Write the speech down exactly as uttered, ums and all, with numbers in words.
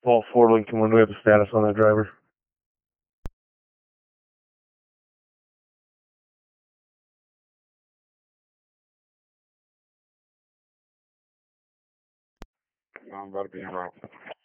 Paul Ford Lincoln, when do we have the status on that driver? I'm about to be in route.